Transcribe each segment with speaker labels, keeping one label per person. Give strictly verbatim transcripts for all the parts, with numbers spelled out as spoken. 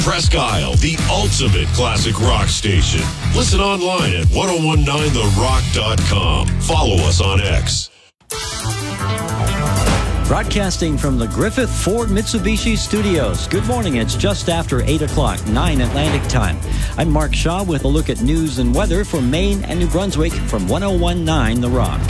Speaker 1: Presque Isle, the ultimate classic rock station. Listen online at ten nineteen the rock dot com. Follow us on X.
Speaker 2: Broadcasting from the Griffith Ford Mitsubishi Studios. Good morning. It's just after eight o'clock, nine Atlantic time. I'm Mark Shaw with a look at news and weather for Maine and New Brunswick from ten nineteen The Rock.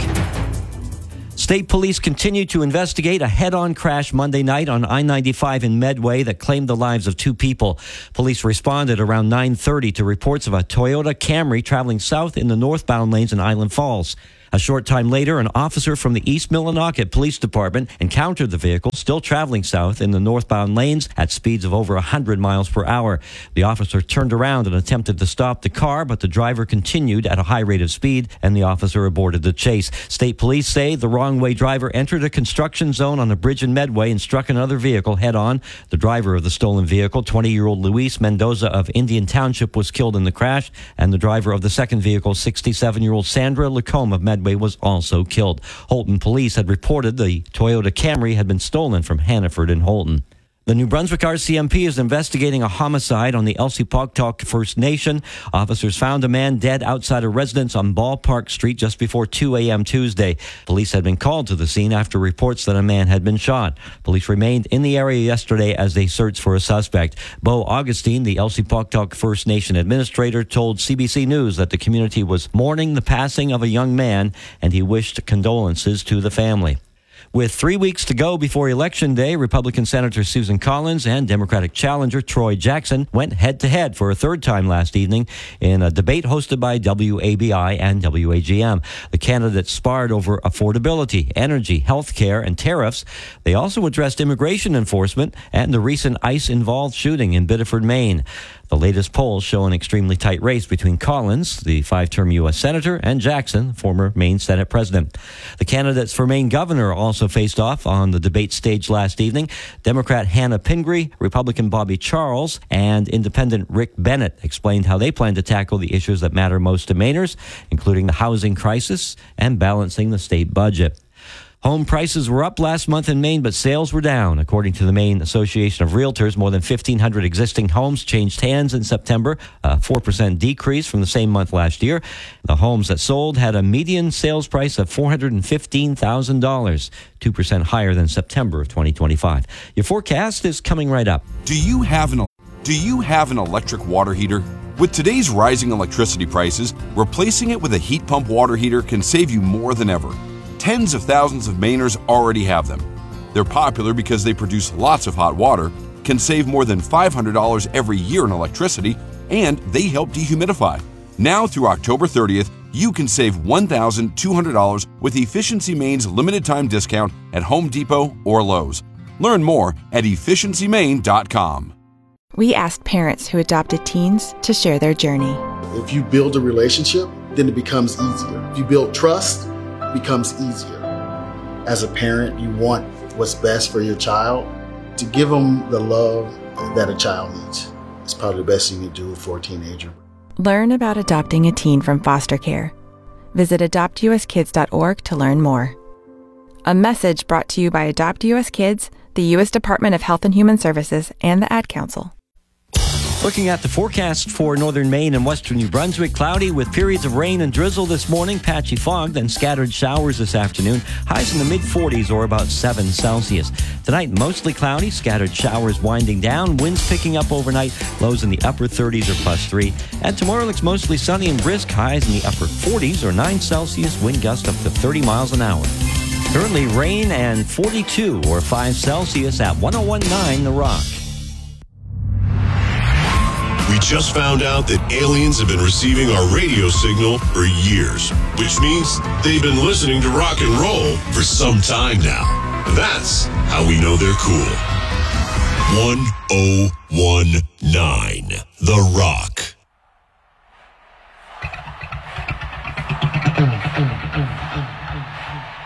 Speaker 2: State police continue to investigate a head-on crash Monday night on I ninety-five in Medway that claimed the lives of two people. Police responded around nine thirty to reports of a Toyota Camry traveling south in the northbound lanes in Island Falls. A short time later, an officer from the East Millinocket Police Department encountered the vehicle still traveling south in the northbound lanes at speeds of over one hundred miles per hour. The officer turned around and attempted to stop the car, but the driver continued at a high rate of speed, and the officer aborted the chase. State police say the wrong-way driver entered a construction zone on a bridge in Medway and struck another vehicle head-on. The driver of the stolen vehicle, twenty-year-old Luis Mendoza of Indian Township, was killed in the crash, and the driver of the second vehicle, sixty-seven-year-old Sandra Lacombe of Medway, was also killed. Holton police had reported the Toyota Camry had been stolen from Hannaford and Holton. The New Brunswick R C M P is investigating a homicide on the Elsipogtog First Nation. Officers found a man dead outside a residence on Ballpark Street just before two a.m. Tuesday. Police had been called to the scene after reports that a man had been shot. Police remained in the area yesterday as they searched for a suspect. Bo Augustine, the Elsipogtog First Nation administrator, told C B C News that the community was mourning the passing of a young man, and he wished condolences to the family. With three weeks to go before Election Day, Republican Senator Susan Collins and Democratic challenger Troy Jackson went head-to-head for a third time last evening in a debate hosted by W A B I and W A G M. The candidates sparred over affordability, energy, health care, and tariffs. They also addressed immigration enforcement and the recent ICE-involved shooting in Biddeford, Maine. The latest polls show an extremely tight race between Collins, the five-term U S Senator, and Jackson, former Maine Senate President. The candidates for Maine Governor also faced off on the debate stage last evening. Democrat Hannah Pingree, Republican Bobby Charles, and Independent Rick Bennett explained how they plan to tackle the issues that matter most to Mainers, including the housing crisis and balancing the state budget. Home prices were up last month in Maine, but sales were down. According to the Maine Association of Realtors, more than fifteen hundred existing homes changed hands in September, a four percent decrease from the same month last year. The homes that sold had a median sales price of four hundred fifteen thousand dollars, two percent higher than September of twenty twenty-five. Your forecast is coming right up.
Speaker 3: Do you have an Do you have an electric water heater? With today's rising electricity prices, replacing it with a heat pump water heater can save you more than ever. Tens of thousands of Mainers already have them. They're popular because they produce lots of hot water, can save more than five hundred dollars every year in electricity, and they help dehumidify. Now through October thirtieth, you can save one thousand two hundred dollars with Efficiency Maine's limited time discount at Home Depot or Lowe's. Learn more at efficiency maine dot com.
Speaker 4: We asked parents who adopted teens to share their journey.
Speaker 5: If you build a relationship, then it becomes easier. If you build trust, becomes easier. As a parent, you want what's best for your child. To give them the love that a child needs is probably the best thing you can do for a teenager.
Speaker 4: Learn about adopting a teen from foster care. Visit adopt u s kids dot org to learn more. A message brought to you by Adopt U S Kids, the U S Department of Health and Human Services, and the Ad Council.
Speaker 2: Looking at the forecast for northern Maine and western New Brunswick, cloudy with periods of rain and drizzle this morning, patchy fog, then scattered showers this afternoon. Highs in the mid forties or about seven Celsius. Tonight, mostly cloudy, scattered showers winding down, winds picking up overnight, lows in the upper thirties or plus three. And tomorrow looks mostly sunny and brisk, highs in the upper forties or nine Celsius, wind gust up to thirty miles an hour. Currently rain and forty-two or five Celsius at ten nineteen The Rock.
Speaker 1: We just found out that aliens have been receiving our radio signal for years, which means they've been listening to rock and roll for some time now. And that's how we know they're cool. ten nineteen The Rock.